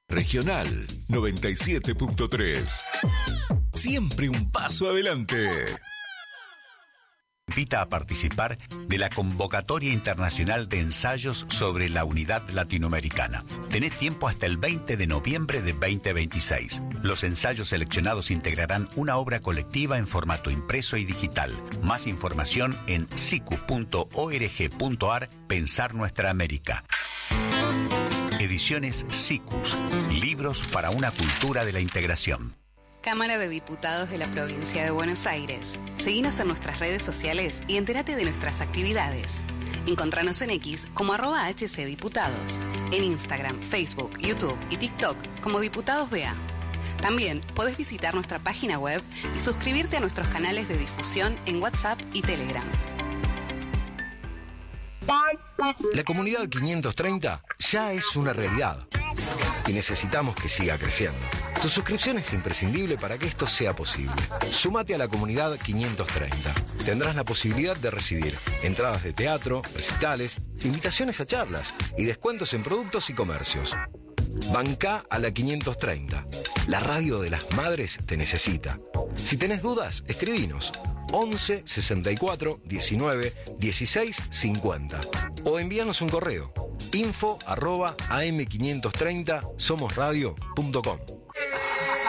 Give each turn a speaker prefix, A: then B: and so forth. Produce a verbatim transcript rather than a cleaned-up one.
A: Regional noventa y siete punto tres. Siempre un paso adelante.
B: Invita a participar de la convocatoria internacional de ensayos sobre la unidad latinoamericana. Tenés tiempo hasta el veinte de noviembre de veinte veintiséis. Los ensayos seleccionados integrarán una obra colectiva en formato impreso y digital. Más información en sicu punto org punto ar. Pensar Nuestra América. Ediciones SICUS. Libros para una cultura de la integración.
C: Cámara de Diputados de la Provincia de Buenos Aires. Seguinos en nuestras redes sociales y entérate de nuestras actividades. Encontranos en X como arroba hcdiputados, en Instagram, Facebook, YouTube y TikTok como Diputados B A. También podés visitar nuestra página web y suscribirte a nuestros canales de difusión en WhatsApp y Telegram.
D: La comunidad quinientos treinta ya es una realidad y necesitamos que siga creciendo. Tu suscripción es imprescindible para que esto sea posible. Sumate a la comunidad quinientos treinta. Tendrás la posibilidad de recibir entradas de teatro, recitales, invitaciones a charlas y descuentos en productos y comercios. Bancá a la quinientos treinta. La radio de las madres te necesita. Si tenés dudas, escribinos once sesenta y cuatro diecinueve dieciséis cincuenta o envíanos un correo info arroba am quinientos treinta somosradio punto com.